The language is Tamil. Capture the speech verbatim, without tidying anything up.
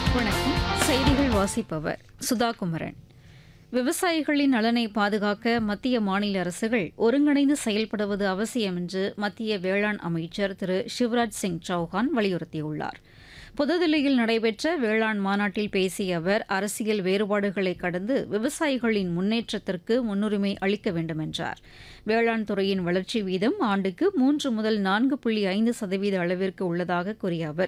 வணக்கம். செய்திகள் வாசிப்பவர் சுதா குமரன். விவசாயிகளின் நலனை பாதுகாக்க மத்திய மாநில அரசுகள் ஒருங்கிணைந்து செயல்படுவது அவசியம் என்று மத்திய வேளாண் அமைச்சர் திரு சிவராஜ் சிங் சௌஹான் வலியுறுத்தியுள்ளார். புதுதில்லியில் நடைபெற்ற வேளாண் மாநாட்டில் பேசிய அவர், அரசியல் வேறுபாடுகளை கடந்து விவசாயிகளின் முன்னேற்றத்திற்கு முன்னுரிமை அளிக்க வேண்டும் என்றார். வேளாண் துறையின் வளர்ச்சி வீதம் ஆண்டுக்கு மூன்று முதல் நான்கு புள்ளி ஐந்து சதவீத அளவிற்கு உள்ளதாக கூறிய அவர்,